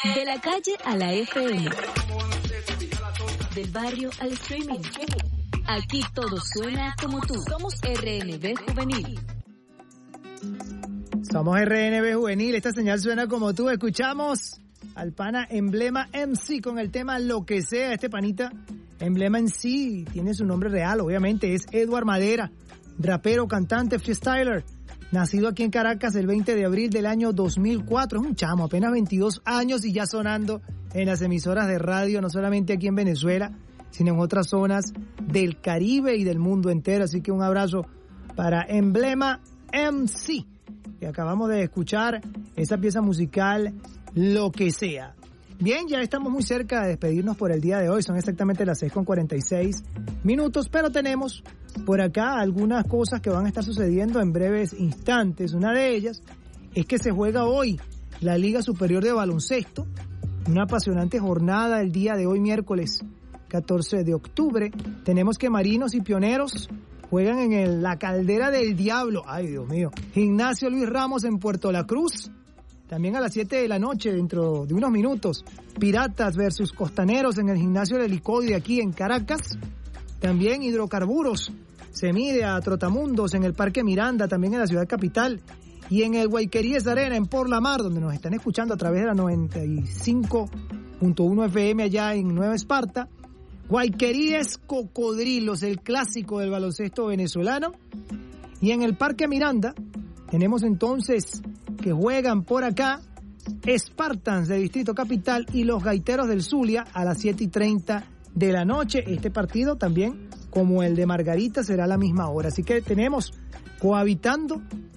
De la calle a la FM. Del barrio al streaming. Aquí todo suena como tú. Somos RNB Juvenil. Somos RNB Juvenil. Esta señal suena como tú. Escuchamos al pana Emblema MC con el tema Lo que sea. Este panita Emblema MC tiene su nombre real, obviamente. Es Edward Madera, rapero, cantante, freestyler. Nacido aquí en Caracas el 20 de abril del año 2004. Es un chamo, apenas 22 años y ya sonando en las emisoras de radio, no solamente aquí en Venezuela, sino en otras zonas del Caribe y del mundo entero. Así que un abrazo para Emblema MC. Y acabamos de escuchar esa pieza musical, Lo que sea. Bien, ya estamos muy cerca de despedirnos por el día de hoy. Son exactamente las 6:46 minutos, pero tenemos por acá algunas cosas que van a estar sucediendo en breves instantes. Una de ellas es que se juega hoy la Liga Superior de Baloncesto. Una apasionante jornada el día de hoy, miércoles 14 de octubre. Tenemos que Marinos y Pioneros juegan en la Caldera del Diablo. Ay, Dios mío. Gimnasio Luis Ramos en Puerto La Cruz. También a las 7 de la noche, dentro de unos minutos, Piratas versus Costaneros en el Gimnasio del Helicoide aquí en Caracas. También Hidrocarburos se mide a Trotamundos en el Parque Miranda, también en la ciudad capital. Y en el Guayqueríes Arena, en Por la Mar, donde nos están escuchando a través de la 95.1 FM allá en Nueva Esparta. Guayqueríes Cocodrilos, el clásico del baloncesto venezolano. Y en el Parque Miranda tenemos entonces que juegan por acá Spartans de Distrito Capital y los Gaiteros del Zulia a las 7:30 de la noche. Este partido también, como el de Margarita, será a la misma hora. Así que tenemos cohabitando